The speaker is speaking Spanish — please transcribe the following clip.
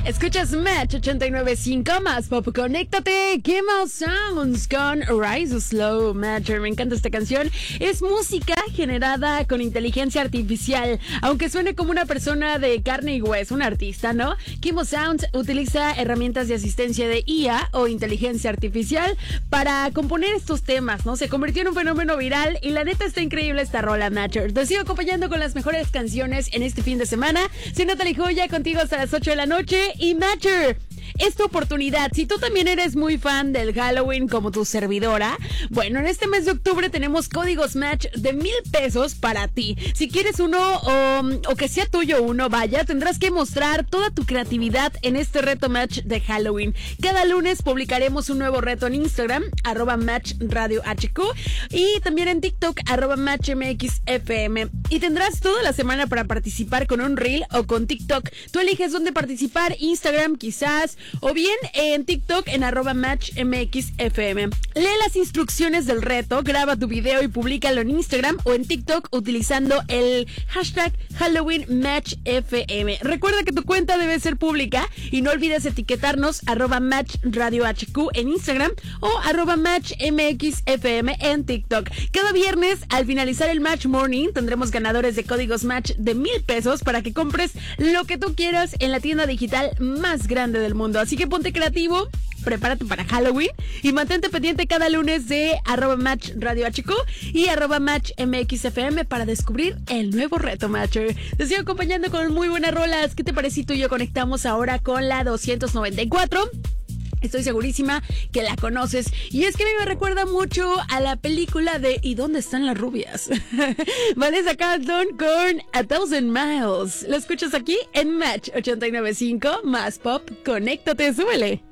Escuchas Match 89.5 más pop. Conéctate. Game of Sounds con Rise Slow. Match, me encanta esta canción. Es música generada con inteligencia artificial. Aunque suene como una persona de carne y hueso, un artista, ¿no? Game of Sounds utiliza herramientas de asistencia de IA o inteligencia artificial para componer estos temas, ¿no? Se convirtió en un fenómeno viral y la neta está increíble esta rola, Matcher. Te sigo acompañando con las mejores canciones en este fin de semana. Soy Natalie Joya, contigo hasta las 8 de la noche. Y Matcher, es tu oportunidad. Si tú también eres muy fan del Halloween como tu servidora, bueno, en este mes de octubre tenemos códigos Match de $1,000 para ti. Si quieres uno o que sea tuyo uno, vaya, tendrás que mostrar toda tu creatividad en este reto Match de Halloween. Cada lunes publicaremos un nuevo reto en Instagram, @MatchRadioHQ, y también en TikTok, @MatchMXFM. Y tendrás toda la semana para participar con un reel o con TikTok. Tú eliges dónde participar, Instagram quizás, o bien en TikTok en @MatchMXFM. Lee las instrucciones del reto, graba tu video y públicalo en Instagram o en TikTok utilizando el hashtag HalloweenMatchFM. Recuerda que tu cuenta debe ser pública y no olvides etiquetarnos @MatchRadioHQ en Instagram o @MatchMXFM en TikTok. Cada viernes, al finalizar el Match Morning, tendremos ganadores de códigos Match de $1,000 para que compres lo que tú quieras en la tienda digital más grande del mundo. Así que ponte creativo, prepárate para Halloween y mantente pendiente cada lunes de @MatchRadioHQ y @MatchMXFM para descubrir el nuevo reto, Matcher. Te sigo acompañando con muy buenas rolas. ¿Qué te parece si tú y yo conectamos ahora con la 294? Estoy segurísima que la conoces. Y es que a mí me recuerda mucho a la película de ¿Y dónde están las rubias? Vanessa Carlton con A Thousand Miles. Lo escuchas aquí en Match 89.5 más pop. Conéctate, súbele.